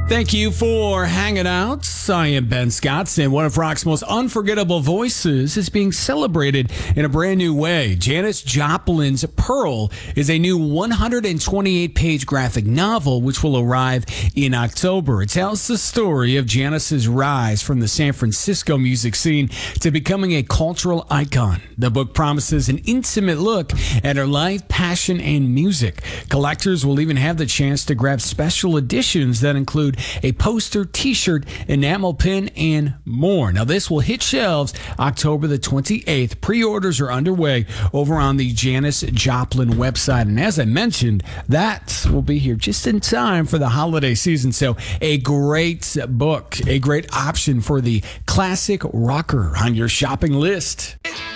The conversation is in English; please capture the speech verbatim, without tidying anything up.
Thank you for hanging out. I am Ben Scott, and one of rock's most unforgettable voices is being celebrated in a brand new way. Janis Joplin's Pearl is a new one hundred twenty-eight page graphic novel which will arrive in October. It tells the story of Janis's rise from the San Francisco music scene to becoming a cultural icon. The book promises an intimate look at her life, passion, and music. Collectors will even have the chance to grab special editions that include a poster, t-shirt, enamel pin, and more. Now, this will hit shelves October the twenty-eighth. Pre-orders are underway over on the Janis Joplin website. And as I mentioned, that will be here just in time for the holiday season. So a great book, a great option for the classic rocker on your shopping list.